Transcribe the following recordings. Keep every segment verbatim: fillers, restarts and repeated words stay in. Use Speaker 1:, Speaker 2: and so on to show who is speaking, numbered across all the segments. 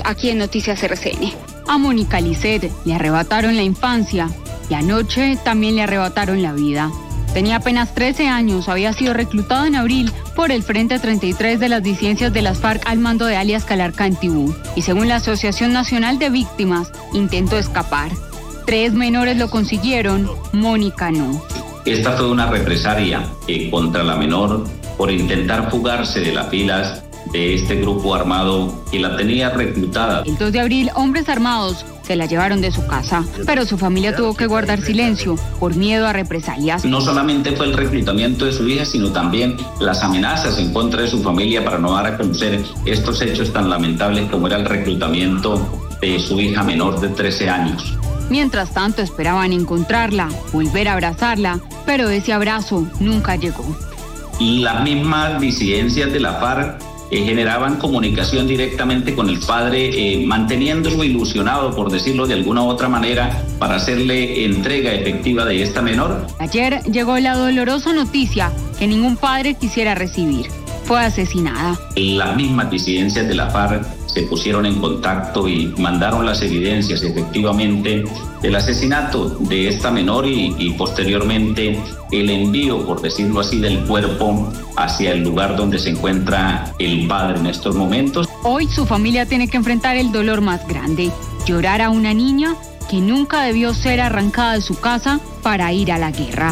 Speaker 1: aquí en Noticias R C N. A Mónica Lisset le arrebataron la infancia y anoche también le arrebataron la vida. Tenía apenas trece años, había sido reclutada en abril por el Frente treinta y tres de las disidencias de las FARC al mando de alias Calarca en Tibú. Y según la Asociación Nacional de Víctimas, intentó escapar. Tres menores lo consiguieron, Mónica no.
Speaker 2: Esta fue una represalia eh, contra la menor por intentar fugarse de las filas de este grupo armado que la tenía reclutada.
Speaker 1: El dos de abril, hombres armados se la llevaron de su casa, pero su familia tuvo que guardar silencio por miedo a represalias.
Speaker 2: No solamente fue el reclutamiento de su hija, sino también las amenazas en contra de su familia para no dar a conocer estos hechos tan lamentables como era el reclutamiento de su hija menor de trece años.
Speaker 1: Mientras tanto, esperaban encontrarla, volver a abrazarla, pero ese abrazo nunca llegó.
Speaker 2: Las mismas disidencias de la FARC eh, generaban comunicación directamente con el padre, eh, manteniéndolo ilusionado, por decirlo de alguna u otra manera, para hacerle entrega efectiva de esta menor.
Speaker 1: Ayer llegó la dolorosa noticia que ningún padre quisiera recibir. Fue asesinada.
Speaker 2: Las mismas disidencias de la FARC se pusieron en contacto y mandaron las evidencias efectivamente del asesinato de esta menor y, y posteriormente el envío, por decirlo así, del cuerpo hacia el lugar donde se encuentra el padre en estos momentos.
Speaker 1: Hoy su familia tiene que enfrentar el dolor más grande, llorar a una niña que nunca debió ser arrancada de su casa para ir a la guerra.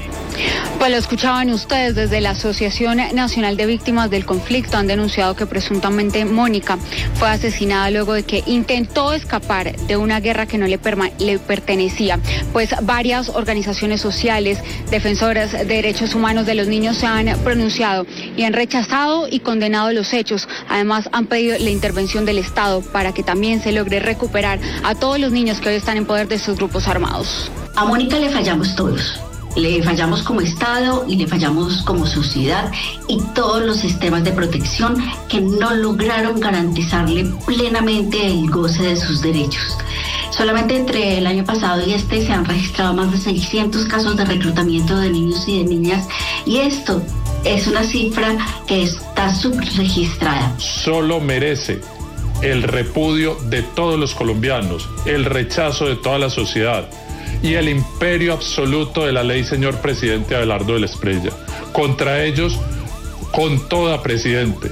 Speaker 1: Pues lo escuchaban ustedes. Desde la Asociación Nacional de Víctimas del Conflicto han denunciado que presuntamente Mónica fue asesinada luego de que intentó escapar de una guerra que no le, perma- le pertenecía. Pues varias organizaciones sociales, defensoras de derechos humanos de los niños se han pronunciado y han rechazado y condenado los hechos. Además han pedido la intervención del Estado para que también se logre recuperar a todos los niños que hoy están en poder de estos grupos armados.
Speaker 3: A Mónica le fallamos todos. Le fallamos como Estado y le fallamos como sociedad y todos los sistemas de protección que no lograron garantizarle plenamente el goce de sus derechos. Solamente entre el año pasado y este se han registrado más de seiscientos casos de reclutamiento de niños y de niñas y esto es una cifra que está subregistrada.
Speaker 4: Solo merece el repudio de todos los colombianos, el rechazo de toda la sociedad y el imperio absoluto de la ley, señor presidente Abelardo de la Espriella. Contra ellos, con toda, presidente.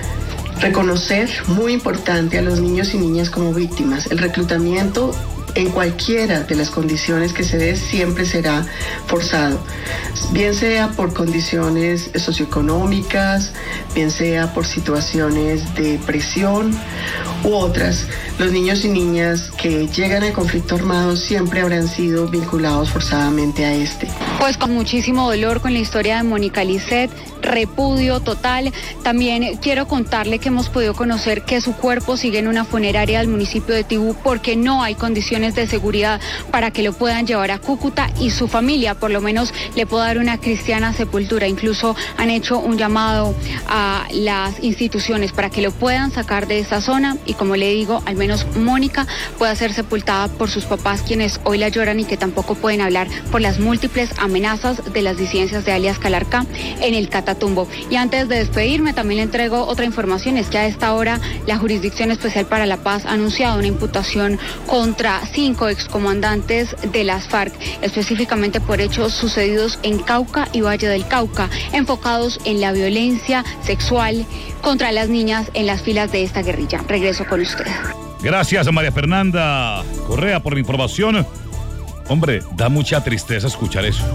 Speaker 5: Reconocer, muy importante, a los niños y niñas como víctimas. El reclutamiento en cualquiera de las condiciones que se dé siempre será forzado, bien sea por condiciones socioeconómicas, bien sea por situaciones de presión u otras. Los niños y niñas que llegan al conflicto armado siempre habrán sido vinculados forzadamente a este.
Speaker 1: Pues con muchísimo dolor con la historia de Mónica Lisset, repudio total. También quiero contarle que hemos podido conocer que su cuerpo sigue en una funeraria del municipio de Tibú porque no hay condiciones de seguridad para que lo puedan llevar a Cúcuta y su familia por lo menos le pueda dar una cristiana sepultura. Incluso han hecho un llamado a las instituciones para que lo puedan sacar de esta zona y, como le digo, al menos Mónica pueda ser sepultada por sus papás, quienes hoy la lloran y que tampoco pueden hablar por las múltiples amenazas de las disidencias de alias Calarca en el Catatumbo. Y antes de despedirme también le entrego otra información, es que a esta hora la Jurisdicción Especial para la Paz ha anunciado una imputación contra cinco excomandantes de las FARC, específicamente por hechos sucedidos en Cauca y Valle del Cauca, enfocados en la violencia sexual contra las niñas en las filas de esta guerrilla. Regreso con usted.
Speaker 6: Gracias a María Fernanda Correa por la información. Hombre, da mucha tristeza escuchar eso.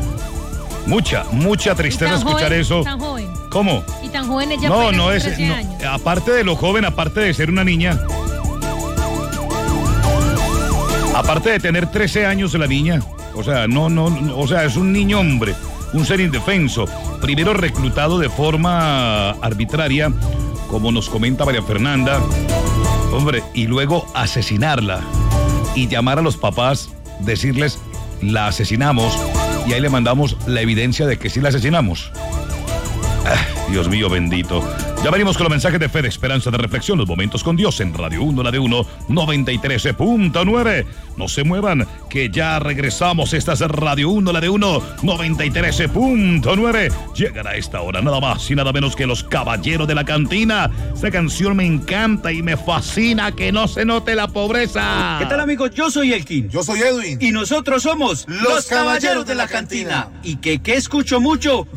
Speaker 6: Mucha, mucha tristeza escuchar
Speaker 7: joven,
Speaker 6: eso.
Speaker 7: Tan joven.
Speaker 6: ¿Cómo?
Speaker 7: Y tan joven ella.
Speaker 6: No, no es.
Speaker 7: trece
Speaker 6: No,
Speaker 7: años.
Speaker 6: aparte de lo joven, aparte de ser una niña. Aparte de tener trece años la niña. O sea, no, no, no, o sea, es un niño hombre, un ser indefenso. Primero reclutado de forma arbitraria, como nos comenta María Fernanda. Hombre, y luego asesinarla. Y llamar a los papás, decirles, la asesinamos. Y ahí le mandamos la evidencia de que sí la asesinamos. Ah. Dios mío bendito. Ya venimos con los mensajes de fe, de esperanza, de reflexión, los momentos con Dios en Radio uno, la de uno, noventa y tres punto nueve. No se muevan, que ya regresamos. Esta es Radio uno, la de uno, noventa y tres punto nueve. Llegan a esta hora nada más y nada menos que los Caballeros de la Cantina. Esta canción me encanta y me fascina, que no se note la pobreza.
Speaker 7: ¿Qué tal, amigos? Yo soy Elkin.
Speaker 8: Yo soy Edwin.
Speaker 7: Y nosotros somos
Speaker 8: los Caballeros de la Cantina.
Speaker 7: Y que, que escucho mucho,